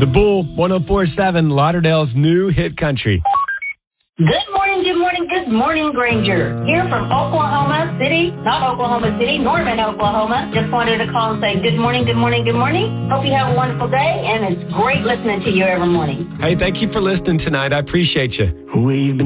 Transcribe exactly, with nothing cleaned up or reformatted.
The Bull, one oh four point seven, Lauderdale's new hit country. Good morning, good morning, good morning, Granger. Here from Oklahoma City, not Oklahoma City, Norman, Oklahoma. Just wanted to call and say good morning, good morning, good morning. Hope you have a wonderful day, and it's great listening to you every morning. Hey, thank you for listening tonight. I appreciate you. We've been